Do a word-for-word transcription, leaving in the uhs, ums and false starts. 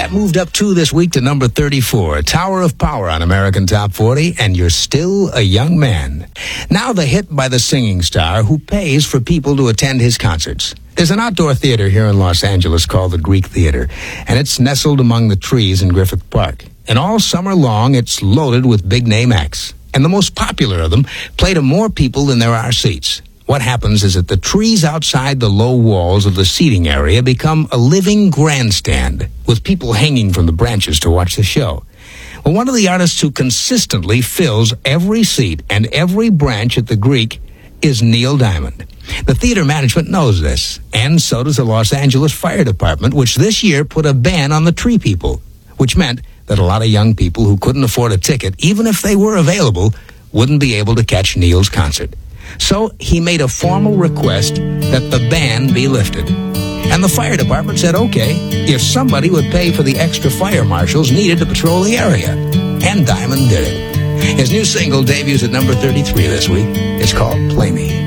That moved up two this week to number thirty-four, Tower of Power on American Top forty, and You're Still a Young Man. Now the hit by the singing star who pays for people to attend his concerts. There's an outdoor theater here in Los Angeles called the Greek Theater, and it's nestled among the trees in Griffith Park. And all summer long, it's loaded with big-name acts. And the most popular of them play to more people than there are seats. What happens is that the trees outside the low walls of the seating area become a living grandstand, with people hanging from the branches to watch the show. Well, one of the artists who consistently fills every seat and every branch at the Greek is Neil Diamond. The theater management knows this, and so does the Los Angeles Fire Department, which this year put a ban on the tree people, which meant that a lot of young people who couldn't afford a ticket, even if they were available, wouldn't be able to catch Neil's concert. So he made a formal request that the ban be lifted. And the fire department said, okay, if somebody would pay for the extra fire marshals needed to patrol the area. And Diamond did it. His new single debuts at number thirty-three this week. It's called Play Me.